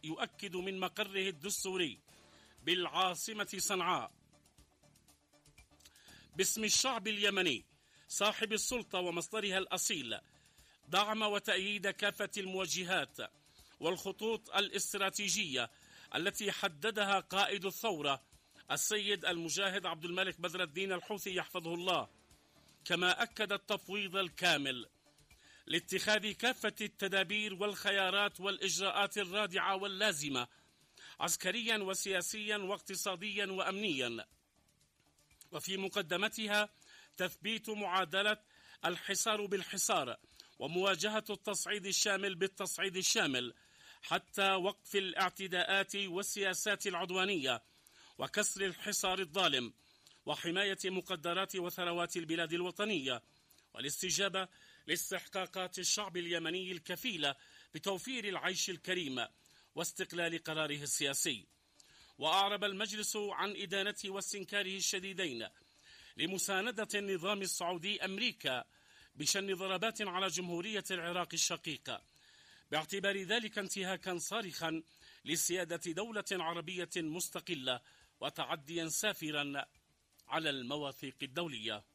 يؤكد من مقره الدستوري بالعاصمة صنعاء باسم الشعب اليمني صاحب السلطة ومصدرها الأصيل دعم وتأييد كافة الموجهات والخطوط الاستراتيجية التي حددها قائد الثورة السيد المجاهد عبد الملك بدر الدين الحوثي يحفظه الله، كما أكد التفويض الكامل لاتخاذ كافة التدابير والخيارات والإجراءات الرادعة واللازمة عسكريا وسياسيا واقتصاديا وأمنيا، وفي مقدمتها تثبيت معادلة الحصار بالحصار ومواجهة التصعيد الشامل بالتصعيد الشامل حتى وقف الاعتداءات والسياسات العدوانية وكسر الحصار الظالم وحماية مقدرات وثروات البلاد الوطنية والاستجابة لاستحقاقات الشعب اليمني الكفيلة بتوفير العيش الكريم واستقلال قراره السياسي. وأعرب المجلس عن إدانته واستنكاره الشديدين لمساندة النظام السعودي أمريكا بشن ضربات على جمهورية العراق الشقيقة، باعتبار ذلك انتهاكا صارخا لسيادة دولة عربية مستقلة وتعديا سافرا على المواثيق الدولية.